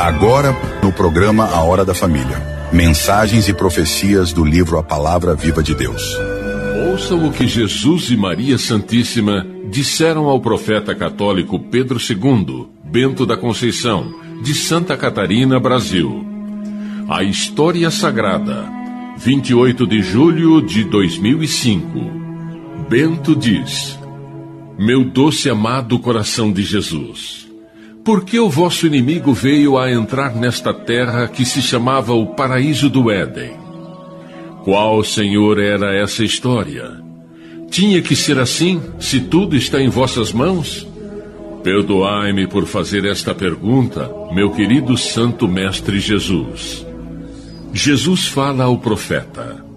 Agora, no programa A Hora da Família. Mensagens e profecias do livro A Palavra Viva de Deus. Ouçam o que Jesus e Maria Santíssima disseram ao profeta católico Pedro II, Bento da Conceição, de Santa Catarina, Brasil. A História Sagrada, 28 de julho de 2005. Bento diz: Meu doce amado coração de Jesus, por que o vosso inimigo veio a entrar nesta terra que se chamava o paraíso do Éden? Qual, Senhor, era essa história? Tinha que ser assim, se tudo está em vossas mãos? Perdoai-me por fazer esta pergunta, meu querido Santo Mestre Jesus. Jesus fala ao profeta: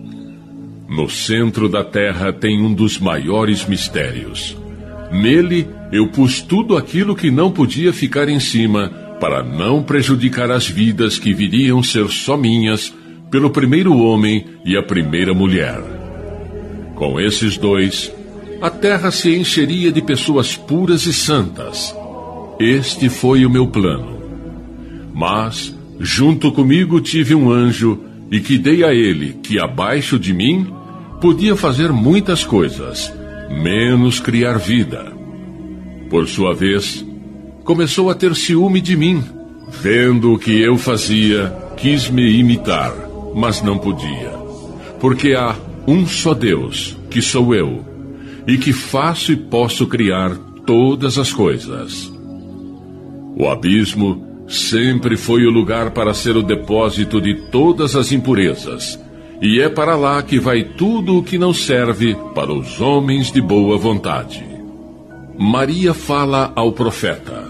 No centro da terra tem um dos maiores mistérios. Nele eu pus tudo aquilo que não podia ficar em cima, para não prejudicar as vidas que viriam ser só minhas pelo primeiro homem e a primeira mulher. Com esses dois, a terra se encheria de pessoas puras e santas. Este foi o meu plano. Mas, junto comigo tive um anjo, e que dei a ele que abaixo de mim podia fazer muitas coisas, menos criar vida. Por sua vez, começou a ter ciúme de mim. Vendo o que eu fazia, quis me imitar, mas não podia. Porque há um só Deus, que sou eu, e que faço e posso criar todas as coisas. O abismo sempre foi o lugar para ser o depósito de todas as impurezas, e é para lá que vai tudo o que não serve para os homens de boa vontade. Maria fala ao profeta: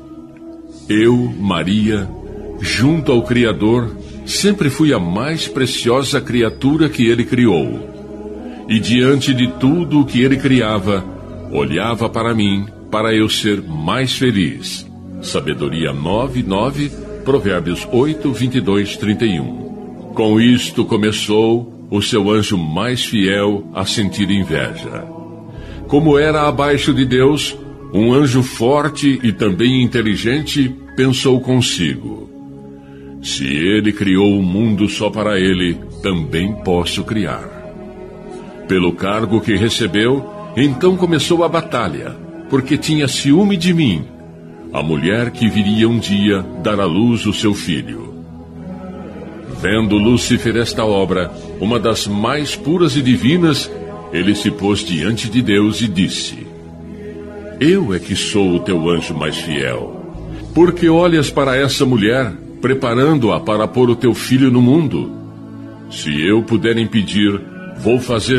Eu, Maria, junto ao Criador, sempre fui a mais preciosa criatura que ele criou. E diante de tudo o que ele criava, olhava para mim, para eu ser mais feliz. Sabedoria 9:9, Provérbios 8:22-31. Com isto começou o seu anjo mais fiel a sentir inveja. Como era abaixo de Deus, um anjo forte e também inteligente pensou consigo: se ele criou o mundo só para ele, também posso criar. Pelo cargo que recebeu, então começou a batalha, porque tinha ciúme de mim, a mulher que viria um dia dar à luz o seu filho. Vendo Lúcifer esta obra, uma das mais puras e divinas, ele se pôs diante de Deus e disse: Eu é que sou o teu anjo mais fiel. Porque olhas para essa mulher, preparando-a para pôr o teu filho no mundo? Se eu puder impedir, vou fazer